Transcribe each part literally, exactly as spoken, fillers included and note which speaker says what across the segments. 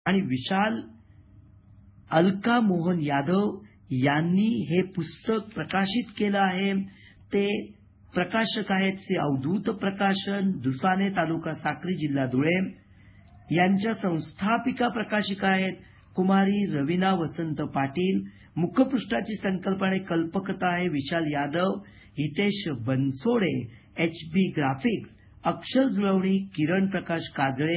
Speaker 1: आणि विशाल अलका मोहन यादव यांनी हे पुस्तक प्रकाशित केलं आहे. ते प्रकाशक आहेत श्री अवधूत प्रकाशन, दुसाने, तालुका साक्री, जिल्हा धुळे. यांच्या संस्थापिका प्रकाशिका आहेत कुमारी रवीना वसंत पाटील. मुखपृष्ठाची संकल्पना कल्पकता आहे विशाल यादव, हितेश बनसोडे, एच बी ग्राफिक्स, अक्षर जुळवणी किरण प्रकाश काजळे.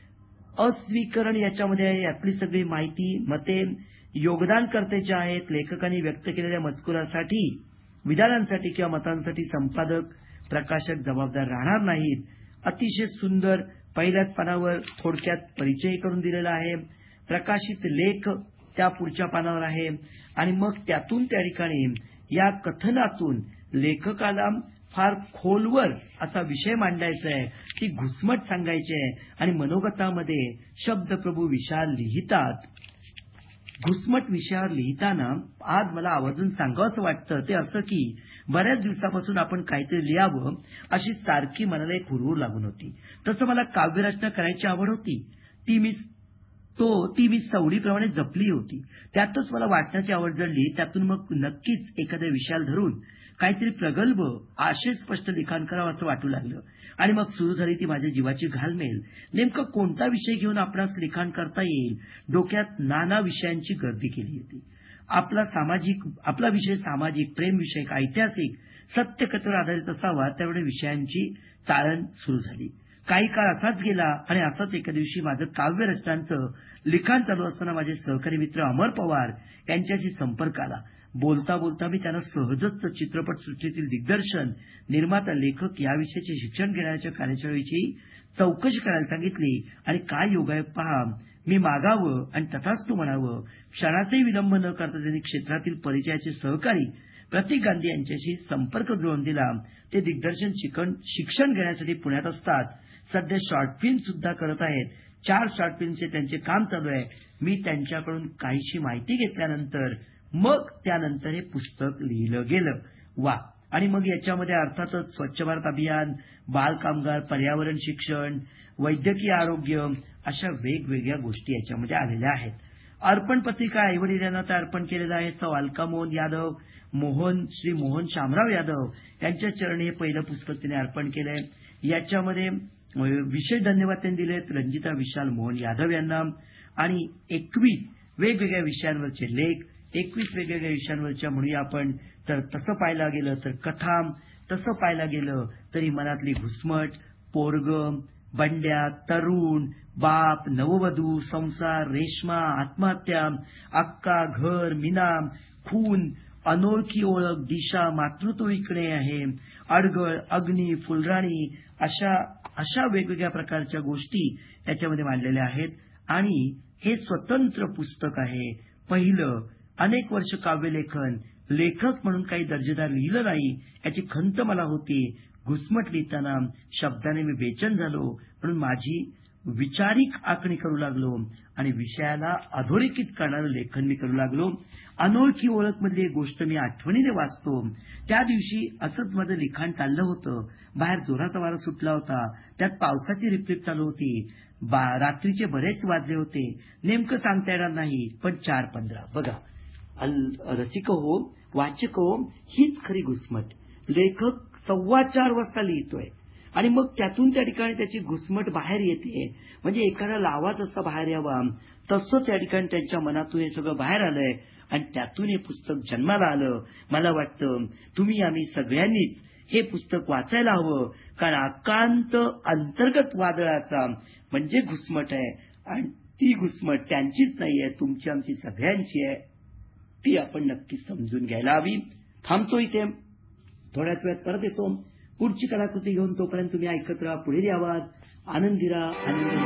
Speaker 1: अस्वीकरण याच्यामध्ये आहे. यातली सगळी माहिती, मते, योगदानकर्ते जे आहेत, लेखकांनी व्यक्त केलेल्या मजकुरासाठी, विधानांसाठी किंवा मतांसाठी संपादक, प्रकाशक जबाबदार राहणार नाहीत. अतिशय सुंदर पहिल्याच पानावर थोडक्यात परिचय करून दिलेला आहे. प्रकाशित लेख त्या पुढच्या पानावर आहे आणि मग त्यातून त्या ठिकाणी या कथनातून लेखकाला फार खोलवर असा विषय मांडायचा आहे, ती घुसमट सांगायची आहे आणि मनोगतामध्ये शब्दप्रभू विशाल लिहितात. घुसमट विषयावर लिहिताना आज मला आवर्जून सांगावंसं वाटतं ते असं की बऱ्याच दिवसापासून आपण काहीतरी लिहावं अशी सारखी मनाला एक हुरहुर लागून होती. तसं मला काव्यरचना करायची आवड होती. ती मी तो ती मी सवडीप्रमाणे जपली होती. त्यातच मला वाचण्याची आवड जडली. त्यातून मग नक्कीच एखाद्या विषयाला धरून काहीतरी प्रगल्भ आशयस्पष्ट लिखाण करावं असं वाटू लागलं आणि मग सुरू झाली ती माझ्या जीवाची घालमेल. नेमकं कोणता विषय घेऊन आपणास लिखाण करता येईल. डोक्यात नाना विषयांची गर्दी केली होती. आपला सामाजिक आपला विषय सामाजिक, प्रेमविषयक, ऐतिहासिक, सत्यकथेवर आधारित असावा. त्यावेळी विषयांची चाळण सुरू झाली. काही काळ असाच गेला आणि असाच एका दिवशी माझं काव्य रचनांचं लिखाण चालू असताना माझे सहकारी मित्र अमर पवार यांच्याशी संपर्क आला. बोलता बोलता मी त्यांना सहजच चित्रपटसृष्टीतील दिग्दर्शन, निर्माता, लेखक याविषयीचे शिक्षण घेण्याच्या कार्यशाळेविषयी चौकशी करायला सांगितली आणि काय योगायोग पहा, मी मागावं आणि तथास्तु म्हणावं. क्षणाचाही विलंब न करता त्यांनी क्षेत्रातील परिचयाचे सहकारी प्रतीक गांधी यांच्याशी संपर्क जुळवून दिला. ते दिग्दर्शन शिक्षण घेण्यासाठी पुण्यात असतात. सध्या शॉर्ट फिल्म सुद्धा करत आहेत. चार शॉर्ट फिल्मचे त्यांचे काम चालू आहे. मी त्यांच्याकडून काहीशी माहिती घेतल्यानंतर मग त्यानंतर हे पुस्तक लिहिलं गेलं. वा. आणि मग याच्यामध्ये अर्थातच स्वच्छ भारत अभियान, बाल कामगार, पर्यावरण शिक्षण, वैद्यकीय आरोग्य अशा वेगवेगळ्या गोष्टी याच्यामध्ये आलेल्या आहेत. अर्पण पत्रिका आईवडिलांना तर अर्पण केलेलं आहे. सौ अलका मोहन यादव, मोहन श्री मोहन शामराव यादव यांच्या चरणी हे पहिलं पुस्तक त्यांनी अर्पण केलंय. याच्यामध्ये विशेष धन्यवाद त्यांनी दिलेत रंजिता विशाल मोहन यादव यांना. आणि एकवीस वेगवेगळ्या विषयांवरचे लेख, एकवीस वेगवेगळ्या विषयांवरच्या म्हणूया आपण तर तसं पाहायला गेलं तर कथा, तसं पाहायला गेलं तरी मनातली घुसमट, पोरग, बंड्या, तरुण, बाप, नववधू, संसार, रेश्मा, आत्महत्या, अक्का, घर, मीना, खून, अनोळखी ओळख, दिशा, मातृत्व विकणे आहे, अडगळ, अग्नी, फुलराणी अशा अशा वेगवेगळ्या प्रकारच्या गोष्टी याच्यामध्ये मांडलेल्या आहेत. आणि हे स्वतंत्र पुस्तक आहे. पहिलं अनेक वर्ष काव्यलेखन, लेखक म्हणून काही दर्जेदार लिहिलं नाही याची खंत मला होती. घुसमट लिहिताना शब्दाने मी बेचैन झालो, म्हणून माझी विचारिक आखणी करू लागलो आणि विषयाला अधोरेखित करणारं लेखन मी करू लागलो. अनोळखी ओळख मधली एक गोष्ट मी आठवणीने वाचतो. त्या दिवशी असंच माझं लिखाण चाललं होतं. बाहेर जोराचा वारा सुटला होता. त्यात पावसाची रिपरिप चालू होती. बा रात्रीचे बरेच वाजले होते. नेमकं सांगता येणार नाही, पण चार पंधरा. बघा रसिक हो, वाचक हो, हीच खरी घुसमट. लेखक सव्वा चार वाजता लिहितोय आणि मग त्यातून त्या ठिकाणी त्याची घुसमट बाहेर येते. म्हणजे एखादा लावाच असा बाहेर यावा तसं त्या ठिकाणी त्यांच्या मनातून हे सगळं बाहेर आलंय आणि त्यातून हे पुस्तक जन्माला आलं. मला वाटतं तुम्ही आम्ही सगळ्यांनीच हे पुस्तक वाचायला हवं, कारण अकांत अंतर्गत वादळाचा म्हणजे घुसमट आहे आणि ती घुसमट त्यांचीच नाहीये, तुमची आमची सगळ्यांची आहे. ती आपण नक्की समजून घ्यायला हवी. थांबतो इथे, थोड्याच वेळात परत येतो पुढची कलाकृती घेऊन. तोपर्यंत तुम्ही ऐकत राहा पुढे आवाज. आनंदी राहा, आनंद